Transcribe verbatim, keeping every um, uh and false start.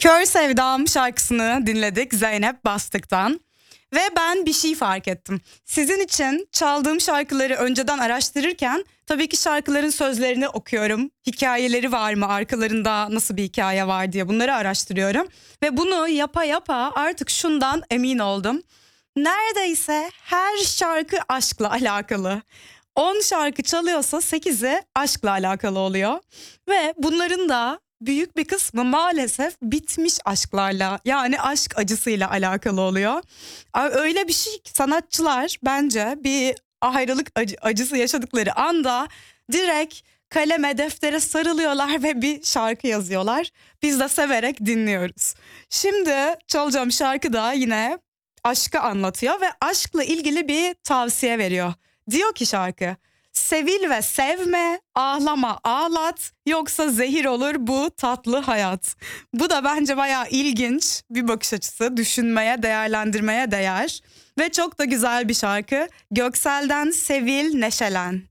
Kör Sevdam şarkısını dinledik Zeynep Bastık'tan. Ve ben bir şey fark ettim. Sizin için çaldığım şarkıları önceden araştırırken tabii ki şarkıların sözlerini okuyorum. Hikayeleri var mı, arkalarında nasıl bir hikaye var diye bunları araştırıyorum. Ve bunu yapa yapa artık şundan emin oldum. Neredeyse her şarkı aşkla alakalı. on şarkı çalıyorsa sekizi aşkla alakalı oluyor. Ve bunların da büyük bir kısmı maalesef bitmiş aşklarla, yani aşk acısıyla alakalı oluyor. Öyle bir şey ki sanatçılar bence bir ayrılık acı, acısı yaşadıkları anda direkt kaleme deftere sarılıyorlar ve bir şarkı yazıyorlar. Biz de severek dinliyoruz. Şimdi çalacağım şarkı da yine aşkı anlatıyor ve aşkla ilgili bir tavsiye veriyor. Diyor ki şarkı: sevil ve sevme, ağlama ağlat, yoksa zehir olur bu tatlı hayat. Bu da bence bayağı ilginç bir bakış açısı, düşünmeye, değerlendirmeye değer ve çok da güzel bir şarkı. Göksel'den Sevil Neşelen.